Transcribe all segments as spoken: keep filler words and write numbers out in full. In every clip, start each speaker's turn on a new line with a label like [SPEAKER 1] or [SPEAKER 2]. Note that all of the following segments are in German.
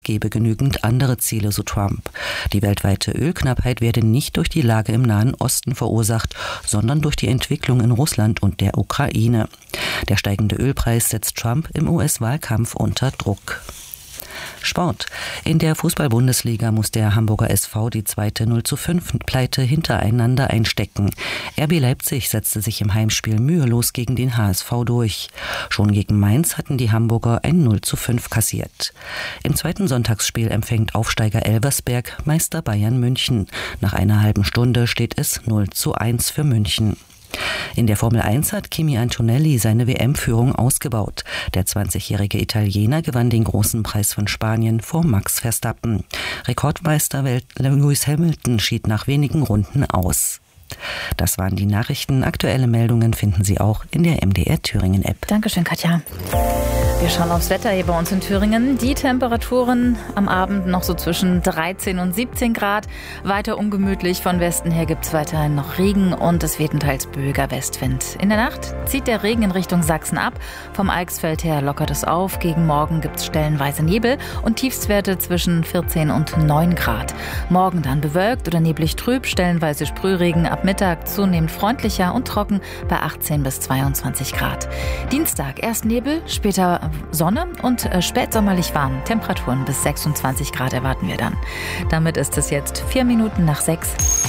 [SPEAKER 1] gebe genügend andere Ziele, so Trump. Die weltweite Ölknappheit werde nicht durch die Lage im Nahen Osten verursacht, sondern durch die Entwicklung in Russland und der Ukraine. Der steigende Ölpreis setzt Trump im U S-Wahlkampf unter Druck. Sport. In der Fußball-Bundesliga muss der Hamburger S V die zweite null zu fünf Pleite hintereinander einstecken. R B Leipzig setzte sich im Heimspiel mühelos gegen den H S V durch. Schon gegen Mainz hatten die Hamburger ein null zu fünf kassiert. Im zweiten Sonntagsspiel empfängt Aufsteiger Elversberg Meister Bayern München. Nach einer halben Stunde steht es null zu eins für München. In der Formel eins hat Kimi Antonelli seine W M-Führung ausgebaut. Der zwanzigjährige Italiener gewann den großen Preis von Spanien vor Max Verstappen. Rekordmeister Lewis Hamilton schied nach wenigen Runden aus. Das waren die Nachrichten. Aktuelle Meldungen finden Sie auch in der M D R Thüringen App.
[SPEAKER 2] Dankeschön, Katja. Wir schauen aufs Wetter hier bei uns in Thüringen. Die Temperaturen am Abend noch so zwischen dreizehn und siebzehn Grad. Weiter ungemütlich. Von Westen her gibt es weiterhin noch Regen und es weht ein teils böiger Westwind. In der Nacht zieht der Regen in Richtung Sachsen ab. Vom Eichsfeld her lockert es auf. Gegen Morgen gibt es stellenweise Nebel und Tiefstwerte zwischen vierzehn und neun Grad. Morgen dann bewölkt oder neblig trüb, stellenweise Sprühregen. Ab Mittag zunehmend freundlicher und trocken bei achtzehn bis zweiundzwanzig Grad. Dienstag erst Nebel, später Sonne und spätsommerlich warm. Temperaturen bis sechsundzwanzig Grad erwarten wir dann. Damit ist es jetzt vier Minuten nach sechs.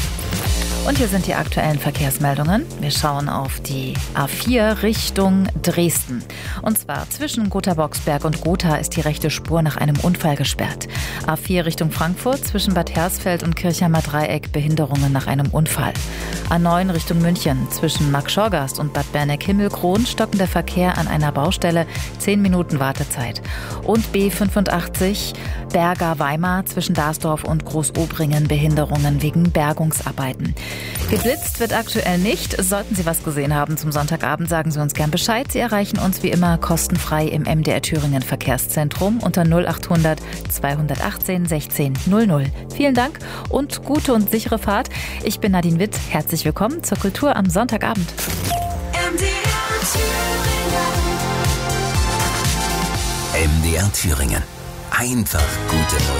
[SPEAKER 2] Und hier sind die aktuellen Verkehrsmeldungen. Wir schauen auf die A vier Richtung Dresden. Und zwar zwischen Gotha-Boxberg und Gotha ist die rechte Spur nach einem Unfall gesperrt. A vier Richtung Frankfurt zwischen Bad Hersfeld und Kirchheimer Dreieck Behinderungen nach einem Unfall. A neun Richtung München zwischen Marktschorgast und Bad Berneck-Himmelkron stockender Verkehr an einer Baustelle, zehn Minuten Wartezeit. Und B fünfundachtzig Berger-Weimar zwischen Dasdorf und Großobringen Behinderungen wegen Bergungsarbeiten. Geblitzt wird aktuell nicht. Sollten Sie was gesehen haben zum Sonntagabend, sagen Sie uns gern Bescheid. Sie erreichen uns wie immer kostenfrei im M D R Thüringen Verkehrszentrum unter null achthundert zweihundertachtzehn sechzehn null null. Vielen Dank und gute und sichere Fahrt. Ich bin Nadine Witt. Herzlich willkommen zur Kultur am Sonntagabend.
[SPEAKER 3] M D R Thüringen.
[SPEAKER 4] M D R Thüringen. Einfach gute Musik.